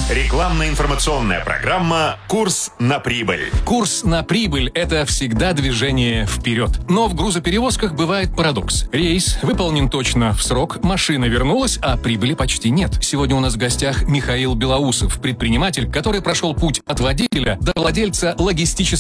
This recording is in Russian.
Рекламно-информационная программа «Курс на прибыль». Курс на прибыль – это всегда движение вперед. Но в грузоперевозках бывает парадокс. Рейс выполнен точно в срок, машина вернулась, а прибыли почти нет. Сегодня у нас в гостях Михаил Белоусов, предприниматель, который прошел путь от водителя до владельца логистического